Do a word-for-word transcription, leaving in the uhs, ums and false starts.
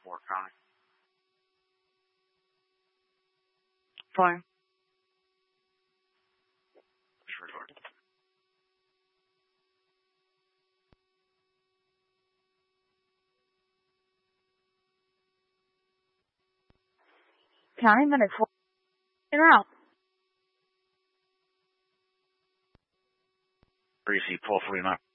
Fort County. Four. Disregard. County medic four. In route. Receive twelve forty-nine.